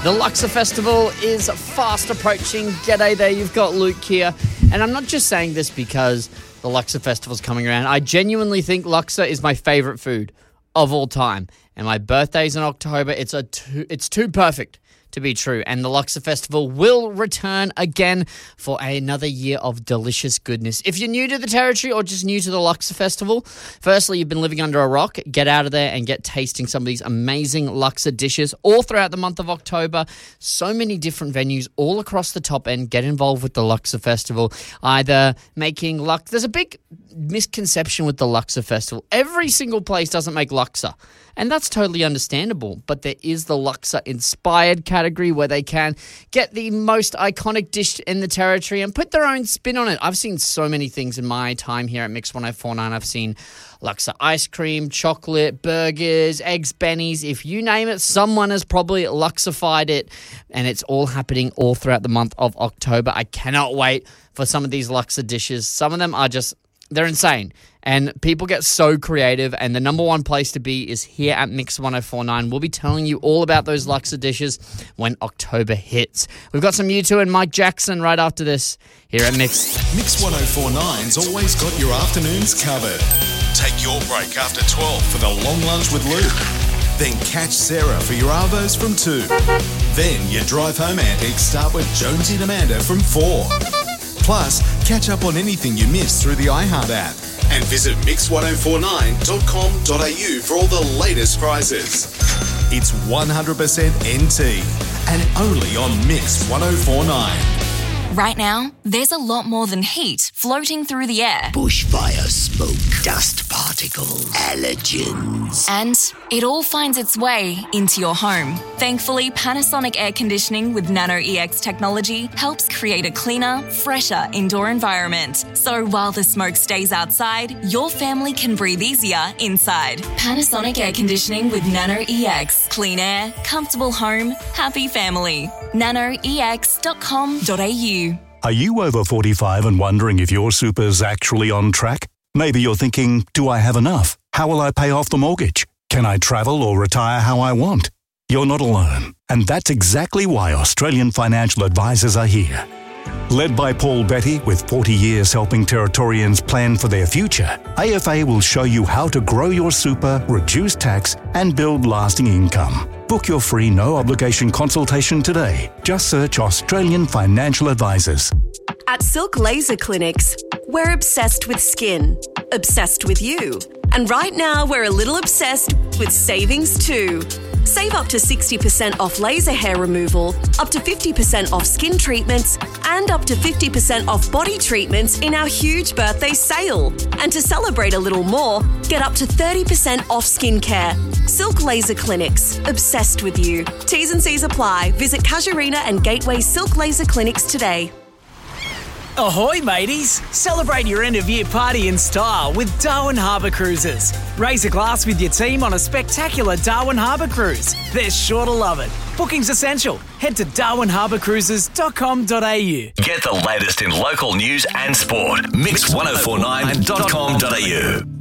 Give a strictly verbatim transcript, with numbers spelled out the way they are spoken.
The Luxor Festival is fast approaching. G'day there, you've got Luke here. And I'm not just saying this because the Luxor Festival's coming around. I genuinely think Luxor is my favourite food of all time. And my birthday's in October. It's a too, it's too perfect to be true. And the Luxor Festival will return again for another year of delicious goodness. If you're new to the territory or just new to the Luxor Festival, firstly, you've been living under a rock. Get out of there and get tasting some of these amazing Luxor dishes all throughout the month of October. So many different venues all across the top end. Get involved with the Luxor Festival. Either making Lux... There's a big misconception with the Luxor Festival. Every single place doesn't make Luxor. And that's totally understandable. But there is the Luxor-inspired category where they can get the most iconic dish in the territory and put their own spin on it. I've seen so many things in my time here at Mix one oh four point nine. I've seen Luxor ice cream, chocolate, burgers, eggs bennies. If you name it, someone has probably Luxified it. And it's all happening all throughout the month of October. I cannot wait for some of these Luxor dishes. Some of them are just... They're insane. And people get so creative. And the number one place to be is here at Mix one oh four point nine. We'll be telling you all about those Luxor dishes when October hits. We've got some U two and Mike Jackson right after this here at Mix. Mix one oh four point nine's always got your afternoons covered. Take your break after twelve for the long lunch with Luke. Then catch Sarah for your Arvos from two. Then your drive home antics start with Jonesy and Amanda from four. Plus, catch up on anything you missed through the iHeart app. And visit mix one oh four nine dot com dot a u for all the latest prizes. It's one hundred percent N T and only on Mix one oh four point nine. Right now, there's a lot more than heat floating through the air. Bushfire smoke, dust particles, allergens. And it all finds its way into your home. Thankfully, Panasonic Air Conditioning with Nano E X technology helps create a cleaner, fresher indoor environment. So while the smoke stays outside, your family can breathe easier inside. Panasonic Air Conditioning with Nano E X. Clean air, comfortable home, happy family. nano e x dot com dot a u. Are you over forty-five and wondering if your super's actually on track? Maybe you're thinking, do I have enough? How will I pay off the mortgage? Can I travel or retire how I want? You're not alone. And that's exactly why Australian financial advisors are here. Led by Paul Betty, with forty years helping Territorians plan for their future, A F A will show you how to grow your super, reduce tax, and build lasting income. Book your free no-obligation consultation today. Just search Australian Financial Advisors. At Silk Laser Clinics, we're obsessed with skin, obsessed with you. And right now, we're a little obsessed with savings too. Save up to sixty percent off laser hair removal, up to fifty percent off skin treatments, and up to fifty percent off body treatments in our huge birthday sale. And to celebrate a little more, get up to thirty percent off skincare. Silk Laser Clinics, obsessed with you. T's and C's apply. Visit Casuarina and Gateway Silk Laser Clinics today. Ahoy, mateys! Celebrate your end-of-year party in style with Darwin Harbour Cruises. Raise a glass with your team on a spectacular Darwin Harbour cruise. They're sure to love it. Booking's essential. Head to darwin harbour cruises dot com dot a u. Get the latest in local news and sport. mix one oh four nine dot com dot a u.